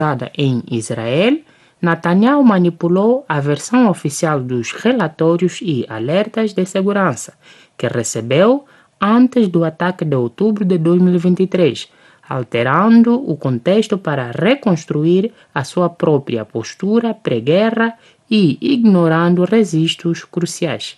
em Israel, Netanyahu manipulou a versão oficial dos relatórios e alertas de segurança que recebeu antes do ataque de outubro de 2023, alterando o contexto para reconstruir a sua própria postura pré-guerra e ignorando registros cruciais.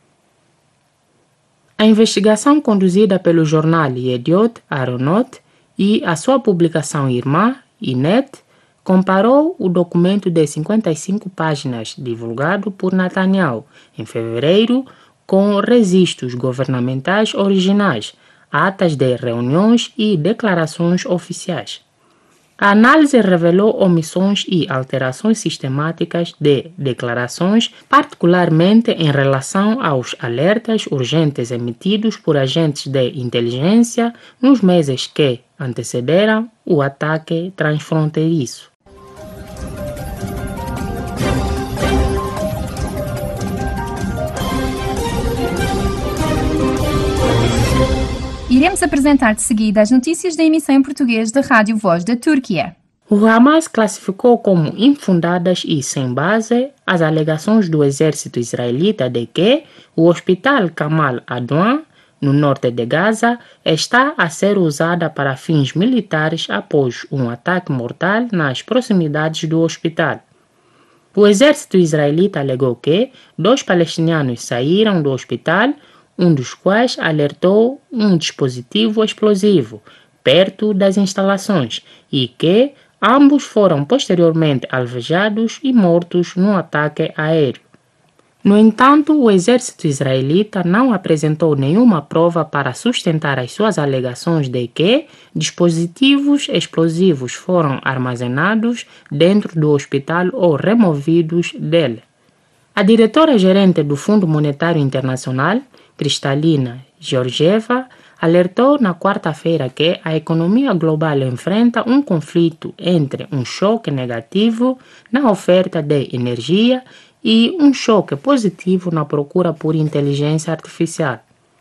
A investigação conduzida pelo jornal Yediot Aharonot e a sua publicação irmã, Ynet, comparou o documento de 55 páginas divulgado por Netanyahu em fevereiro com registros governamentais originais, atas de reuniões e declarações oficiais. A análise revelou omissões e alterações sistemáticas de declarações, particularmente em relação aos alertas urgentes emitidos por agentes de inteligência nos meses que antecederam o ataque transfronteiriço. Iremos apresentar de seguida as notícias da emissão em português da Rádio Voz da Turquia. O Hamas classificou como infundadas e sem base as alegações do exército israelita de que o hospital Kamal Adwan, no norte de Gaza, está a ser usada para fins militares após um ataque mortal nas proximidades do hospital. O exército israelita alegou que 2 palestinianos saíram do hospital, um dos quais alertou um dispositivo explosivo perto das instalações e que ambos foram posteriormente alvejados e mortos num ataque aéreo. No entanto, o exército israelita não apresentou nenhuma prova para sustentar as suas alegações de que dispositivos explosivos foram armazenados dentro do hospital ou removidos dele. A diretora-gerente do Fundo Monetário Internacional, Kristalina Georgieva, alertou na quarta-feira que a economia global enfrenta um conflito entre um choque negativo na oferta de energia e um choque positivo na procura por inteligência artificial.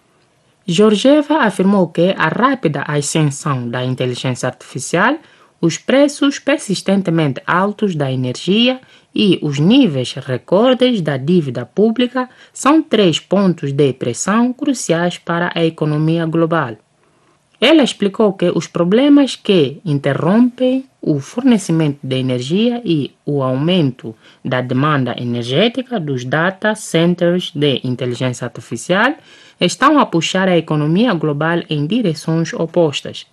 Georgieva afirmou que a rápida ascensão da inteligência artificial, os preços persistentemente altos da energia e os níveis recordes da dívida pública são 3 pontos de pressão cruciais para a economia global. Ela explicou que os problemas que interrompem o fornecimento de energia e o aumento da demanda energética dos data centers de inteligência artificial estão a puxar a economia global em direções opostas.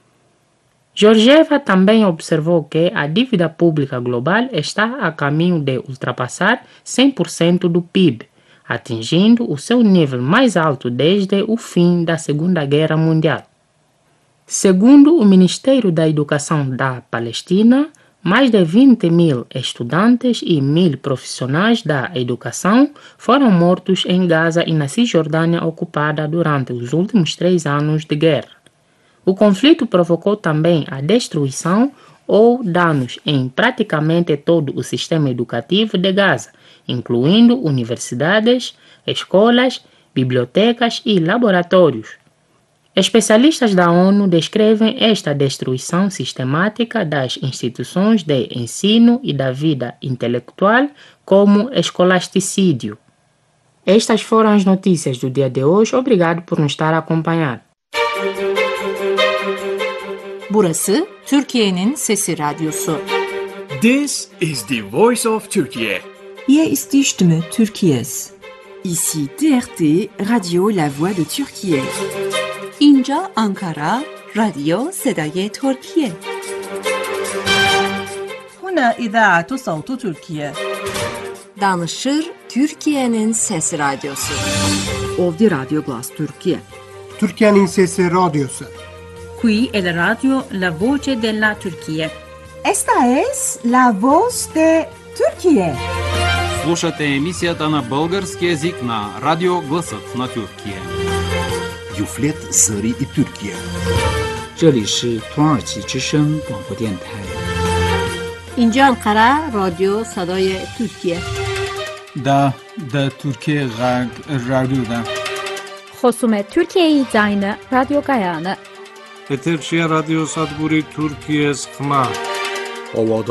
Georgieva também observou que a dívida pública global está a caminho de ultrapassar 100% do PIB, atingindo o seu nível mais alto desde o fim da Segunda Guerra Mundial. Segundo o Ministério da Educação da Palestina, mais de 20.000 estudantes e 1.000 profissionais da educação foram mortos em Gaza e na Cisjordânia ocupada durante os últimos 3 anos de guerra. O conflito provocou também a destruição ou danos em praticamente todo o sistema educativo de Gaza, incluindo universidades, escolas, bibliotecas e laboratórios. Especialistas da ONU descrevem esta destruição sistemática das instituições de ensino e da vida intelectual como escolasticídio. Estas foram as notícias do dia de hoje. Obrigado por nos estar a acompanhar. Burası Türkiye'nin Sesi Radyosu. This is the voice of Turkey. Hier ist die Stimme Türkiye's. Ici TRT, Radio La Voix de Türkiye. اینجا آنکارا، رادیو صدای ترکیه. هنا إذاعة صوت تركيا. Danışır Türkiye'nin Sesi Radyosu. Ovdje Radio Glas Türkiye. Türkiye'nin Sesi Radyosu. Qui è la radio La Voce della Turchia. Esta es la voz de Turquía. Слушате емисията на български език на Радио Гласът на Тюркия. Юфлет Зари и Türkiye. 这里是土耳其之声广播电台。 اینجا انقره رادیو صدای ترکیه. دا ترکیه غرب رادیو دا. خصوم ترکیه زاین رادیو گایانه. Eterşehir Radyo Sadguri Türkiye Skma.